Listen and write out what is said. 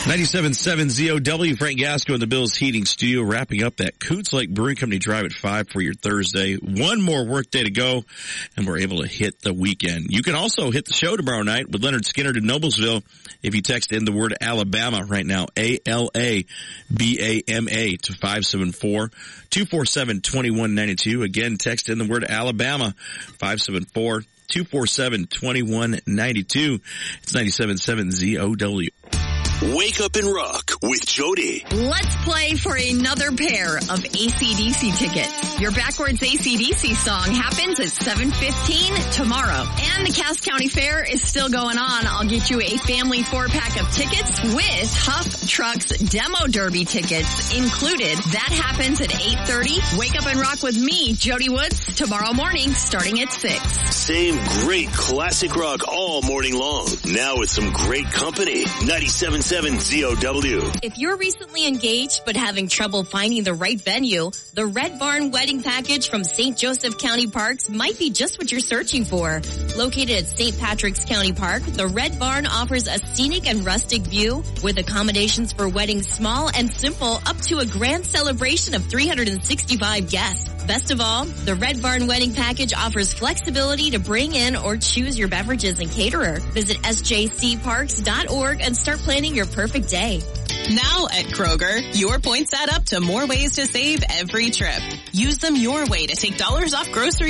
97.7 ZOW, Frank Gasco in the Bills Heating Studio, wrapping up that Coots Lake Brewing Company drive at 5 for your Thursday. One more work day to go, and we're able to hit the weekend. You can also hit the show tomorrow night with Leonard Skinner to Noblesville if you text in the word Alabama right now, ALABAMA to 574-247-2192. Again, text in the word Alabama, 574-247-2192. It's 97.7 ZOW. Wake up and rock with Jody. Let's play for another pair of AC/DC tickets. Your backwards AC/DC song happens at 7:15 tomorrow. And the Cass County Fair is still going on. I'll get you a family 4-pack of tickets with Huff Trucks Demo Derby tickets included. That happens at 8:30. Wake up and rock with me, Jody Woods, tomorrow morning starting at 6. Same great classic rock all morning long. Now with some great company. 97.7 ZOW. If you're recently engaged but having trouble finding the right venue, the Red Barn Wedding Package from St. Joseph County Parks might be just what you're searching for. Located at St. Patrick's County Park, the Red Barn offers a scenic and rustic view with accommodations for weddings small and simple up to a grand celebration of 365 guests. Best of all, the Red Barn Wedding Package offers flexibility to bring in or choose your beverages and caterer. Visit sjcparks.org and start planning your perfect day. Now at Kroger, your points add up to more ways to save every trip. Use them your way to take dollars off groceries